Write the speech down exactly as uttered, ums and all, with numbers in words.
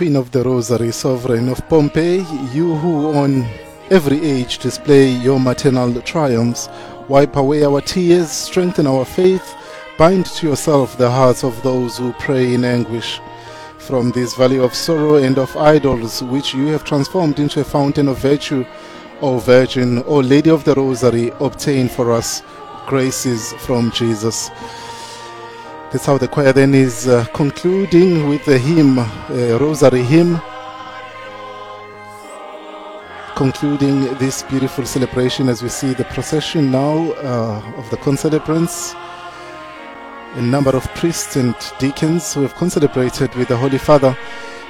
Queen of the Rosary, Sovereign of Pompeii, you who on every age display your maternal triumphs, wipe away our tears, strengthen our faith, bind to yourself the hearts of those who pray in anguish. From this valley of sorrow and of idols, which you have transformed into a fountain of virtue, O Virgin, O Lady of the Rosary, obtain for us graces from Jesus. That's how the choir then is uh, concluding with the hymn, uh, Rosary hymn, concluding this beautiful celebration as we see the procession now uh, of the concelebrants, a number of priests and deacons who have concelebrated with the Holy Father